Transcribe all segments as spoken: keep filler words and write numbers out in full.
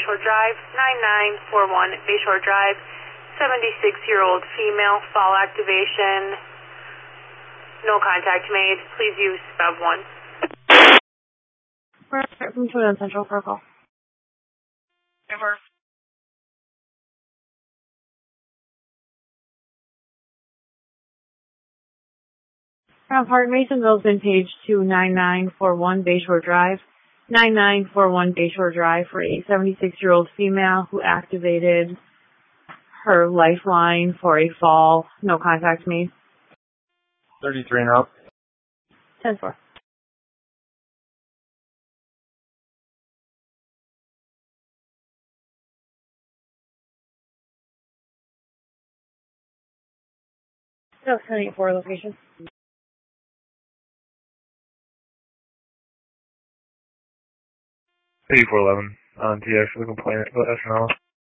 Bayshore Drive, nine nine four one Bayshore Drive, seventy-six-year-old female, fall activation, no contact made. Please use Bev one. Right from Toyota Central for a call. Never. From Park Masonville's been paged to nine nine four one Bayshore Drive, nine nine four one Bayshore Drive for a seventy-six-year-old female who activated her lifeline for a fall. No contact made. thirty-three and up. ten four. No, ten eighty-four location. eighty-four eleven on T X for the complainant, but S N L.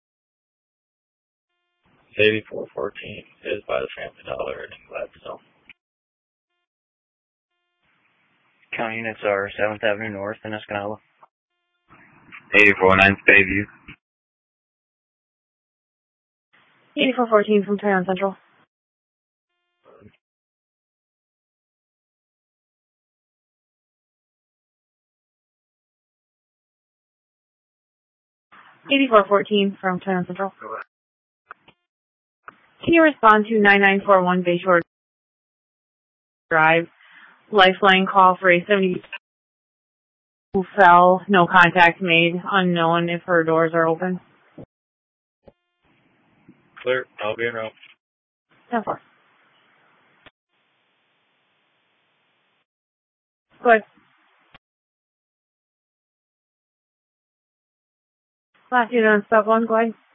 eighty-four fourteen is by the Family Dollar in Gladstone. County units are seventh Avenue North in Escanaba. eighty-four nine Bayview. eighty-four fourteen from Toyota Central. eighty-four fourteen from Toyota Central. Can you respond to nine nine four one Bayshore Drive? Lifeline call for a seventy who fell. No contact made. Unknown if her doors are open. Clear. I'll be in route. ten four. Go ahead. Last unit on step one, go ahead.